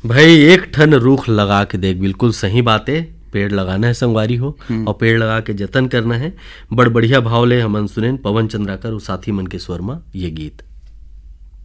भाई एक ठन रूख लगा के देख, बिल्कुल सही बात है। पेड़ लगाना है संगवारी हो, और पेड़ लगा के जतन करना है। बड़ बढ़िया भाव ले हमन सुनेन पवन चंद्राकर और साथी मन के स्वर में ये गीत।